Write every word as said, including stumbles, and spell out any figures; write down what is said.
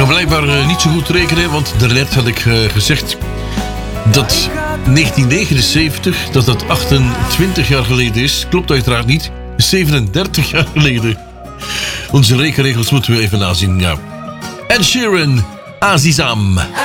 kan blijkbaar uh, niet zo goed rekenen, want daarnet had ik uh, gezegd dat negentien negenenzeventig, dat dat achtentwintig jaar geleden is. Klopt uiteraard niet. zevenendertig jaar geleden. Onze rekenregels moeten we even nazien, ja. Ed Sheeran, Azizam.